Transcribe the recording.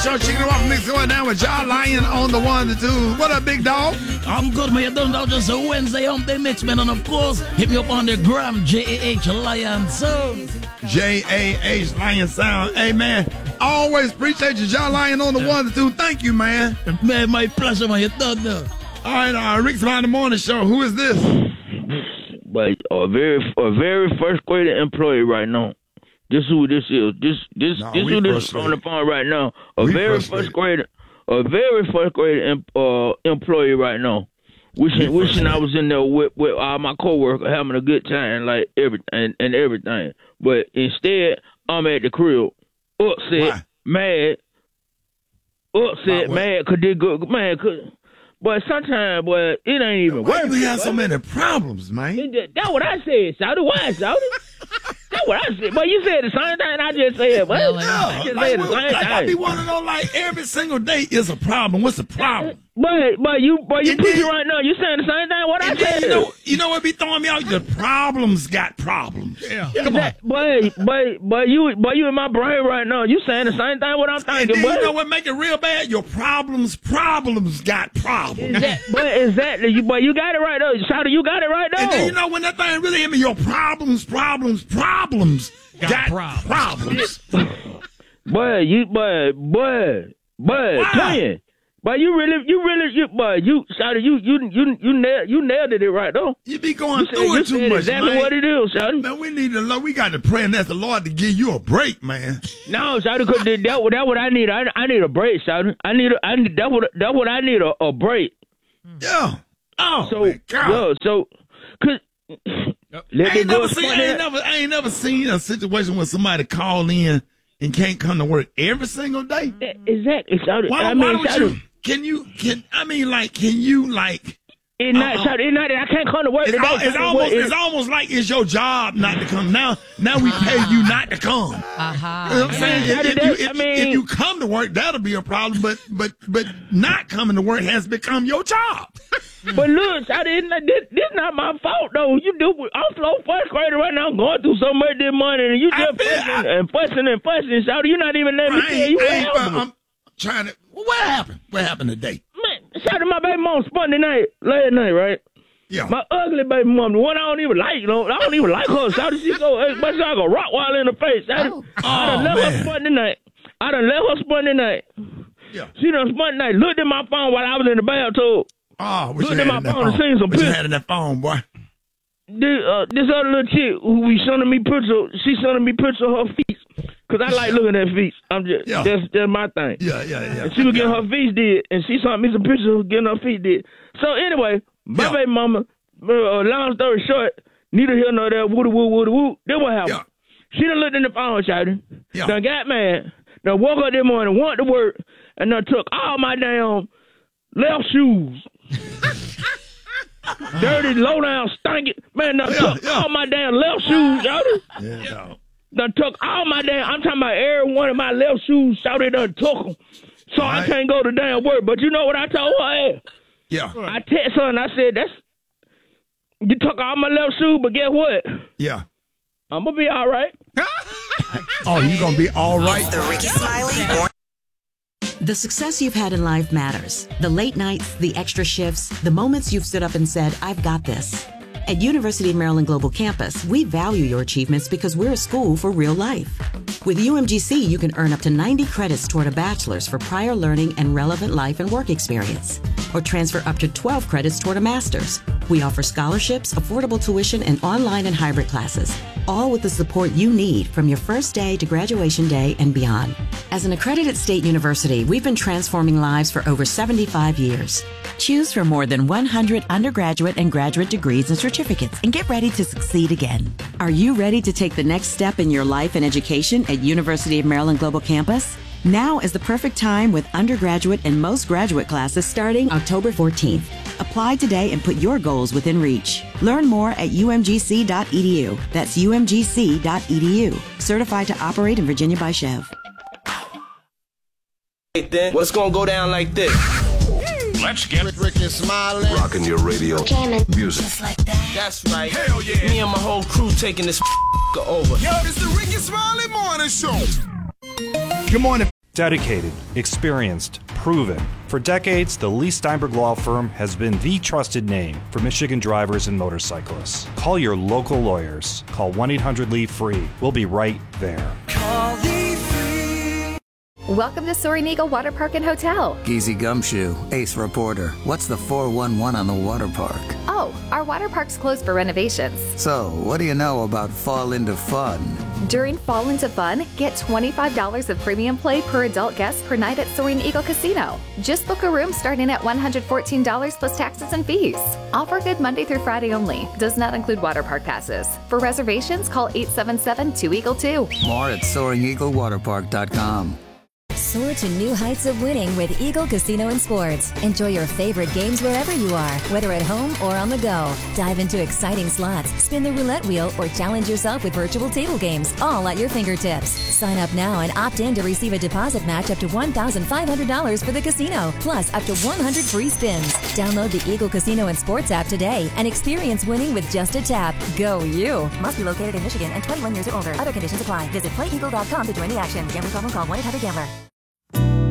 Show, Chicken and Waffle Mix going down with John Lion on the 1, the 2. What up, big dog? I'm good, man. You don't know, just a Wednesday hump day mix, man. And of course, hit me up on the gram, J-A-H Lion Sound. J-A-H Lion Sound. Hey, man, always appreciate you, John Lion on the 1, the 2. Thank you, man. Man, my pleasure, man. You don't know. All right, Rick's on the Morning Show. Who is this? But a very first grade employee right now. This is who this is. This who this is on the phone right now. A very first grade employee right now. Wishing I was in there with all my coworkers having a good time, like everything. But instead, I'm at the crib, upset, mad, cause they go, man, cause. But sometimes, boy, it ain't even worth it. We have so many problems, man. That's what I said, Shawty. Why, Shawty? That's what I said. But you said the same thing I just said. But I just said the same thing. I be wanting to know, like, every single day is a problem. What's the problem? But you pushing right now. You saying the same thing what I said. You know what be throwing me out? The problems got problems. Yeah. Come on. But you in my brain right now. You saying the same thing what I'm thinking. You know what make it real bad? Your problems got problems. Exactly. But you got it right though. Shawty, you got it right though. And then you know when that thing really hit me, your problems got problems. Twin. But you Shawty, you nailed it right though. You be going through it too much, exactly man. what it is, Shawty. Man, we got to pray and ask the Lord to give you a break, man. No, Shawty, because that's what I need. I need a break, Shawty. That's what I need a break. Yeah. Oh, so, man, God. Yeah, so, cause I ain't never seen a situation where somebody call in and can't come to work every single day. Exactly, Shawty. Why don't you? Can you It's not that I can't come to work today. It's almost like it's your job not to come. Now we pay you not to come. You know what I'm saying? If you come to work, that'll be a problem. But not coming to work has become your job. But look, this not my fault though. I'm slow first grader right now. I'm going through so much this money, and you just fussing. Shawty, you're not even letting me tell you what happened. I'm trying to. What happened? What happened today? Man, Shawty, my baby mom spun last night, right? Yeah. My ugly baby mom, the one I don't even like, I don't even like her. Shawty, she go, but I go Rottweiler in the face. Shawty, I done let her spun tonight. Yeah. She done spun tonight. Looked at my phone while I was in the bathtub. Oh, looked at my phone and seen some pictures. What you had in that phone, boy? This other little chick who be sending me pictures, she sending me pictures of her feet. Cause I like looking at feet. That's my thing. Yeah. And she was getting her feet did, and she sent me some pictures of getting her feet did. So anyway, my baby mama, long story short, neither here nor there, woo. Then what happened? Yeah. She done looked in the phone, Shawty. Yeah. Done got mad. Done woke up this morning, went to work, and done took all my damn left shoes. Dirty, low down, stinky. Man, done took all my damn left shoes, Shawty. Yeah. Done took all my damn, I'm talking about every one of my left shoes, Shawty done took them. So I can't go to damn work. But you know what I told her? Yeah. I text her and I said, you took all my left shoes, but guess what? Yeah. I'm going to be all right. Oh, you going to be all right? The Ricky Smiley. The success you've had in life matters. The late nights, the extra shifts, the moments you've stood up and said, I've got this. At University of Maryland Global Campus, we value your achievements because we're a school for real life. With UMGC, you can earn up to 90 credits toward a bachelor's for prior learning and relevant life and work experience, or transfer up to 12 credits toward a master's. We offer scholarships, affordable tuition, and online and hybrid classes, all with the support you need from your first day to graduation day and beyond. As an accredited state university, we've been transforming lives for over 75 years. Choose from more than 100 undergraduate and graduate degrees and certificates and get ready to succeed again. Are you ready to take the next step in your life and education at University of Maryland Global Campus? Now is the perfect time with undergraduate and most graduate classes starting October 14th. Apply today and put your goals within reach. Learn more at umgc.edu. That's umgc.edu. Certified to operate in Virginia by Chev. Then what's gonna go down like this? Let's get Ricky Smiley. Rocking your radio. Music. Just like that. That's right. Hell yeah. Me and my whole crew taking this over. Yo, this is the Ricky Smiley Morning Show. Good morning. Dedicated, experienced, proven. For decades, the Lee Steinberg Law Firm has been the trusted name for Michigan drivers and motorcyclists. Call your local lawyers. Call 1-800-LEE-FREE. We'll be right there. Call Lee Free. Welcome to Soaring Eagle Water Park and Hotel. Geezy Gumshoe, Ace Reporter. What's the 411 on the water park? Oh, our water park's closed for renovations. So, what do you know about Fall Into Fun? During Fall Into Fun, get $25 of premium play per adult guest per night at Soaring Eagle Casino. Just book a room starting at $114 plus taxes and fees. Offer good Monday through Friday only. Does not include water park passes. For reservations, call 877-2EAGLE-2. More at SoaringEagleWaterPark.com. Soar to new heights of winning with Eagle Casino and Sports. Enjoy your favorite games wherever you are, whether at home or on the go. Dive into exciting slots, spin the roulette wheel, or challenge yourself with virtual table games, all at your fingertips. Sign up now and opt in to receive a deposit match up to $1,500 for the casino, plus up to 100 free spins. Download the Eagle Casino and Sports app today and experience winning with just a tap. Go you! Must be located in Michigan and 21 years or older. Other conditions apply. Visit playeagle.com to join the action. Gambling problem? Call 1-800-GAMBLER.